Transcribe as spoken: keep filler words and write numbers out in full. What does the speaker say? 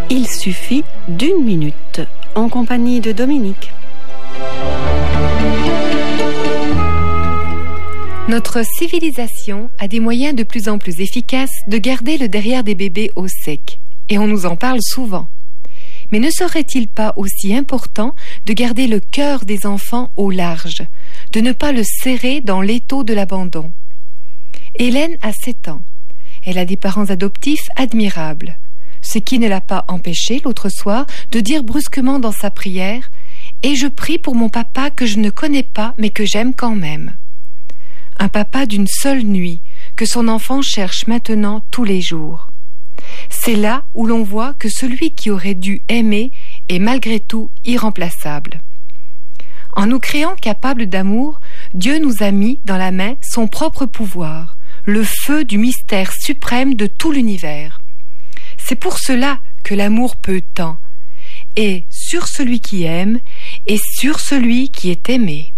Il suffit d'une minute, en compagnie de Dominique. Notre civilisation a des moyens de plus en plus efficaces de garder le derrière des bébés au sec, et on nous en parle souvent. Mais ne serait-il pas aussi important de garder le cœur des enfants au large, de ne pas le serrer dans l'étau de l'abandon? Hélène a sept ans. Elle a des parents adoptifs admirables, ce qui ne l'a pas empêchée l'autre soir de dire brusquement dans sa prière « Et je prie pour mon papa que je ne connais pas mais que j'aime quand même ». Un papa d'une seule nuit que son enfant cherche maintenant tous les jours. C'est là où l'on voit que celui qui aurait dû aimer est malgré tout irremplaçable. En nous créant capables d'amour, Dieu nous a mis dans la main son propre pouvoir, le feu du mystère suprême de tout l'univers. C'est pour cela que l'amour peut tant, et sur celui qui aime, et sur celui qui est aimé.